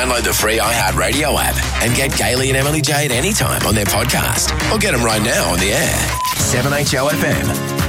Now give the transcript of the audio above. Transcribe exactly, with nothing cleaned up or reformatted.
Download the free iHeartRadio app and get Gailey and Emily Jade anytime on their podcast. Or get them right now on the air. seven H O F M.